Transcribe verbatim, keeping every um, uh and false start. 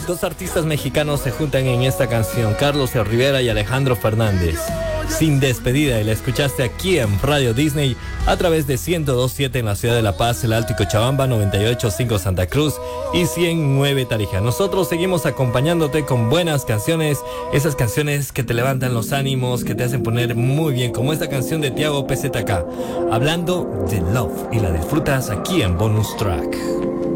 Dos artistas mexicanos se juntan en esta canción, Carlos Rivera y Alejandro Fernández. Sin despedida, y la escuchaste aquí en Radio Disney a través de ciento dos punto siete en la ciudad de La Paz, el Alto y Cochabamba, noventa y ocho punto cinco Santa Cruz y cien punto nueve Tarija. Nosotros seguimos acompañándote con buenas canciones, esas canciones que te levantan los ánimos, que te hacen poner muy bien, como esta canción de Tiago P Z K, hablando de Love, y la disfrutas aquí en Bonus Track.